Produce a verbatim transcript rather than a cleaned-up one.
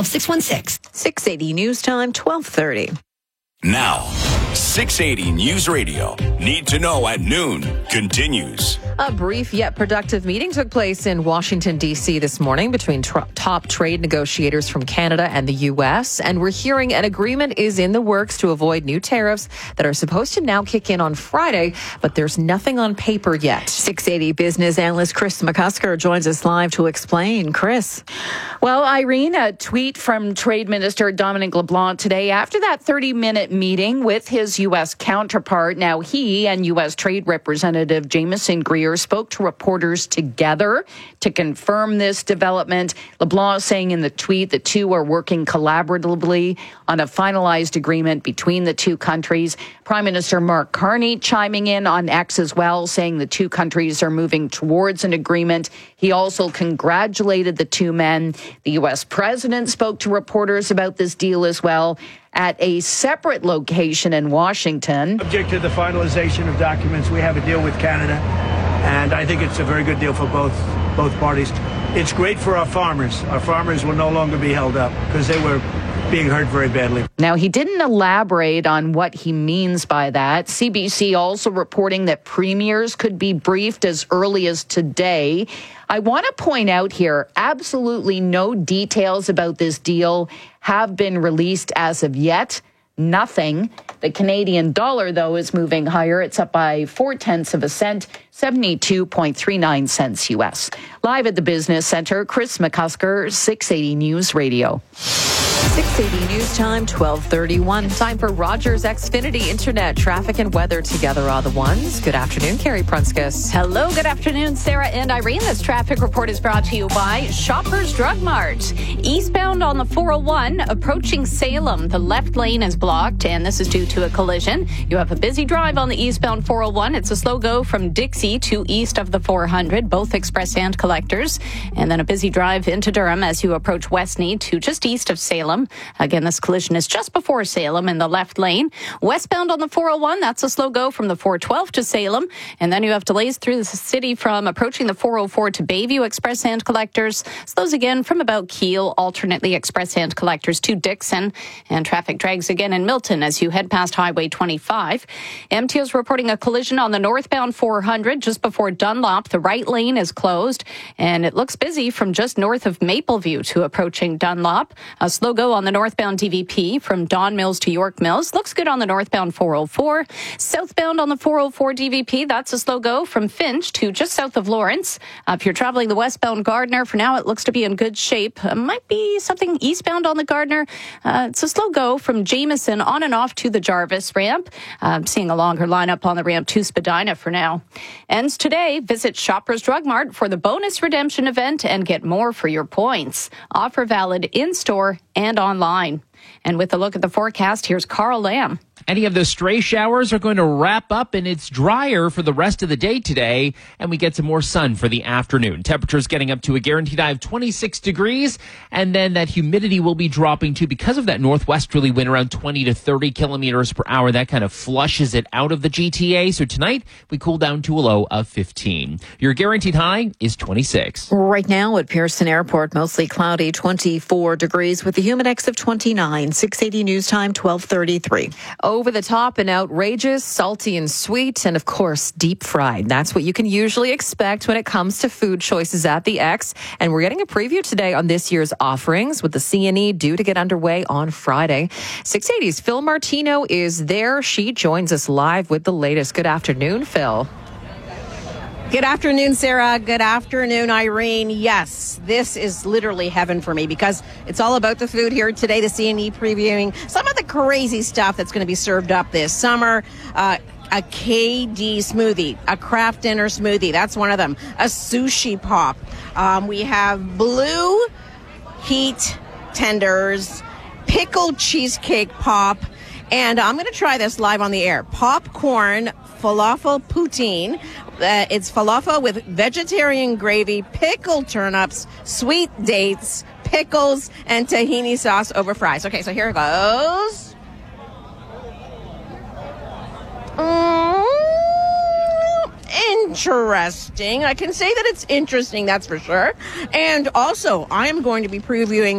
six one six. six eighty News Time, twelve thirty. Now, six eighty News Radio. Need to know at noon continues. A brief yet productive meeting took place in Washington, D C this morning between tr- top trade negotiators from Canada and the U S, and we're hearing an agreement is in the works to avoid new tariffs that are supposed to now kick in on Friday, but there's nothing on paper yet. six eighty business analyst Chris McCusker joins us live to explain. Chris. Well, Irene, a tweet from Trade Minister Dominic LeBlanc today after that thirty-minute meeting with his U S counterpart. Now, he and U S Trade Representative Jameson Greer spoke to reporters together to confirm this development. LeBlanc saying in the tweet the two are working collaboratively on a finalized agreement between the two countries. Prime Minister Mark Carney chiming in on X as well, saying the two countries are moving towards an agreement. He also congratulated the two men. The U S president spoke to reporters about this deal as well at a separate location in Washington. Subject to the finalization of documents, we have a deal with Canada, and I think it's a very good deal for both both parties. It's great for our farmers. Our farmers will no longer be held up because they were being hurt very badly. Now, he didn't elaborate on what he means by that. C B C also reporting that premiers could be briefed as early as today. I want to point out here, absolutely no details about this deal have been released as of yet. Nothing. The Canadian dollar, though, is moving higher. It's up by four tenths of a cent, seventy-two point three nine cents U S. Live at the Business Center, Chris McCusker, six eighty News Radio. six eighty News Time, twelve thirty-one. Time for Rogers Xfinity Internet. Traffic and weather together are the ones. Good afternoon, Carrie Prunskis. Hello, good afternoon, Sarah and Irene. This traffic report is brought to you by Shoppers Drug Mart. Eastbound on the four oh one, approaching Salem. The left lane is blocked, and this is due to a collision. You have a busy drive on the eastbound four oh one. It's a slow go from Dixie to east of the four hundred, both express and collectors. And then a busy drive into Durham as you approach Westney to just east of Salem. Again, this collision is just before Salem in the left lane. Westbound on the four oh one, that's a slow go from the four twelve to Salem. And then you have delays through the city from approaching the four oh four to Bayview, express and collectors. Slows again from about Kiel, alternately express and collectors to Dixon. And traffic drags again in Milton as you head past Highway twenty-five. M T O's reporting a collision on the northbound four hundred just before Dunlop. The right lane is closed, and it looks busy from just north of Mapleview to approaching Dunlop. A slow go on the northbound D V P from Don Mills to York Mills. Looks good on the northbound four oh four. Southbound on the four oh four D V P, that's a slow go from Finch to just south of Lawrence. Uh, if you're traveling the westbound Gardiner, for now it looks to be in good shape. Uh, might be something eastbound on the Gardiner. Uh, it's a slow go from Jameson on and off to the Jarvis ramp. Uh, I'm seeing a longer lineup on the ramp to Spadina for now. Ends today. Visit Shoppers Drug Mart for the bonus redemption event and get more for your points. Offer valid in-store and online. And with a look at the forecast, here's Carl Lamb. Any of the stray showers are going to wrap up, and it's drier for the rest of the day today, and we get some more sun for the afternoon. Temperatures getting up to a guaranteed high of twenty-six degrees, and then that humidity will be dropping too because of that northwesterly wind around twenty to thirty kilometers per hour. That kind of flushes it out of the G T A. So tonight we cool down to a low of fifteen. Your guaranteed high is twenty-six. Right now at Pearson Airport, mostly cloudy, twenty-four degrees with a humidex of twenty-nine. six eighty News Time, twelve thirty-three. Over the top and outrageous, salty and sweet, and of course, deep fried. That's what you can usually expect when it comes to food choices at the X. And we're getting a preview today on this year's offerings with the C and E due to get underway on Friday. six eighty's Phil Martino is there. She joins us live with the latest. Good afternoon, Phil. Good afternoon, Sarah. Good afternoon, Irene. Yes, this is literally heaven for me because it's all about the food here today. The C and E previewing some of the crazy stuff that's going to be served up this summer. Uh, a K D smoothie, a craft dinner smoothie. That's one of them. A sushi pop. Um, we have blue heat tenders, pickled cheesecake pop, and I'm going to try this live on the air. Popcorn falafel poutine. Uh, it's falafel with vegetarian gravy, pickled turnips, sweet dates, pickles, and tahini sauce over fries. Okay, so here it goes. Mm, interesting. I can say that it's interesting, that's for sure. And also, I am going to be previewing